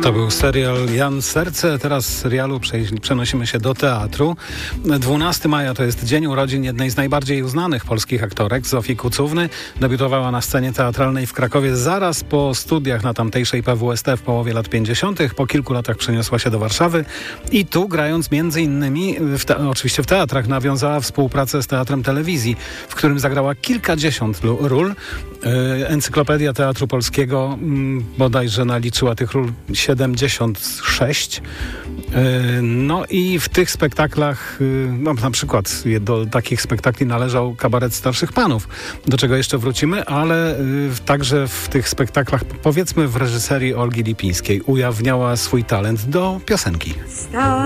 To był serial Jan Serce. Teraz z serialu przenosimy się do teatru. 12 maja to jest dzień urodzin jednej z najbardziej uznanych polskich aktorek, Zofii Kucówny. Debiutowała na scenie teatralnej w Krakowie zaraz po studiach na tamtejszej PWST w połowie lat 50. Po kilku latach przeniosła się do Warszawy i tu, grając między innymi, oczywiście w teatrach, nawiązała współpracę z Teatrem Telewizji, w którym zagrała kilkadziesiąt ról. Encyklopedia Teatru Polskiego bodajże naliczyła tych ról 76. No i w tych spektaklach, na przykład do takich spektakli należał Kabaret Starszych Panów, do czego jeszcze wrócimy, ale także w tych spektaklach, powiedzmy w reżyserii Olgi Lipińskiej, ujawniała swój talent do piosenki.